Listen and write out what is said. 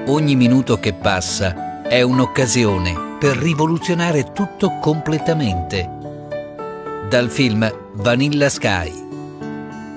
Ogni minuto che passa è un'occasione per rivoluzionare tutto completamente. Dal film Vanilla Sky